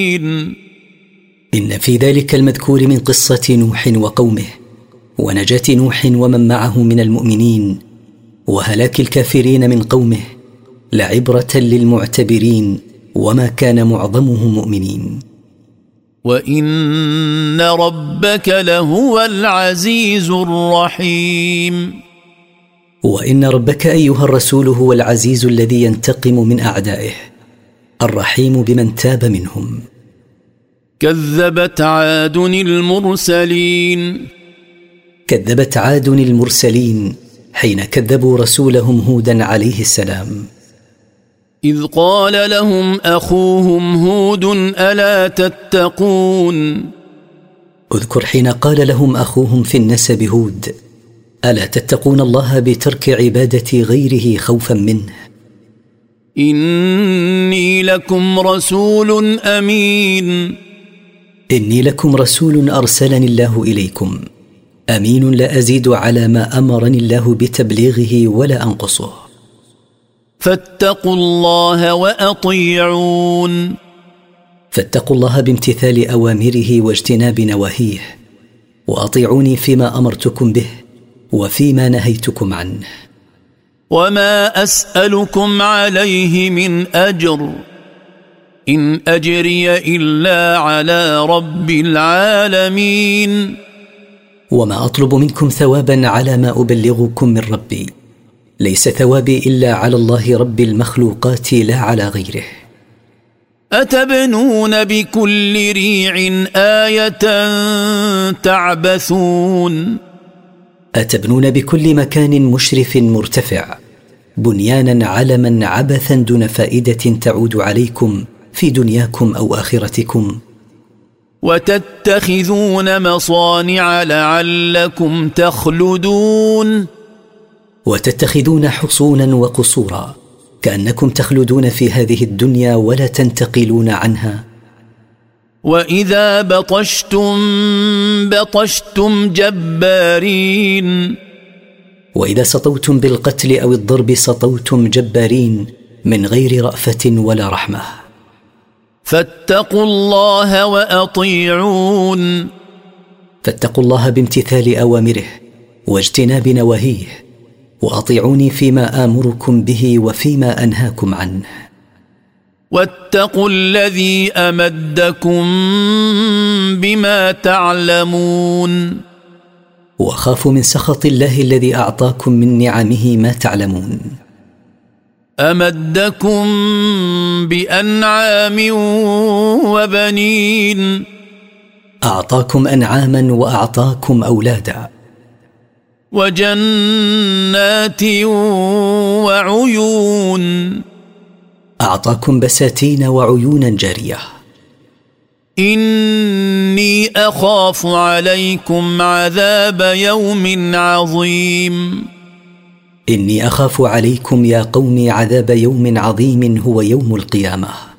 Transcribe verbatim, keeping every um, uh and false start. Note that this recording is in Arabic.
إن في ذلك المذكور من قصة نوح وقومه ونجاة نوح ومن معه من المؤمنين وهلاك الكافرين من قومه لعبرة للمعتبرين وما كان معظمهم مؤمنين. وإن ربك لهو العزيز الرحيم. وإن ربك أيها الرسول هو العزيز الذي ينتقم من أعدائه الرحيم بمن تاب منهم. كذبت عاد المرسلين. كذبت عاد المرسلين حين كذبوا رسولهم هودا عليه السلام. إذ قال لهم أخوهم هود ألا تتقون. اذكر حين قال لهم أخوهم في النسب هود ألا تتقون الله بترك عبادة غيره خوفا منه. إني لكم رسول أمين. إني لكم رسول أرسلني الله إليكم أمين لا أزيد على ما أمرني الله بتبليغه ولا أنقصه. فاتقوا الله وأطيعون. فاتقوا الله بامتثال أوامره واجتناب نواهيه وأطيعوني فيما أمرتكم به وفيما نهيتكم عنه. وما أسألكم عليه من أجر إن أجري إلا على رب العالمين. وما أطلب منكم ثوابا على ما أبلغكم من ربي ليس ثوابي إلا على الله رب المخلوقات لا على غيره. أتبنون بكل ريع آية تعبثون. أتبنون بكل مكان مشرف مرتفع بنيانا علما عبثا دون فائدة تعود عليكم في دنياكم أو آخرتكم. وتتخذون مصانع لعلكم تخلدون. وتتخذون حصونا وقصورا كأنكم تخلدون في هذه الدنيا ولا تنتقلون عنها. وإذا بطشتم بطشتم جبارين. وإذا سطوتم بالقتل أو الضرب سطوتم جبارين من غير رأفة ولا رحمة. فاتقوا الله وأطيعون. فاتقوا الله بامتثال أوامره واجتناب نواهيه وأطيعوني فيما آمركم به وفيما أنهاكم عنه. واتقوا الذي أمدكم بما تعلمون. وخافوا من سخط الله الذي أعطاكم من نعمه ما تعلمون. أمدكم بأنعام وبنين. أعطاكم أنعاما وأعطاكم أولادا. وجنات وعيون. أعطاكم بساتين وعيونا جارية. إني أخاف عليكم عذاب يوم عظيم. إني أخاف عليكم يا قوم عذاب يوم عظيم هو يوم القيامة.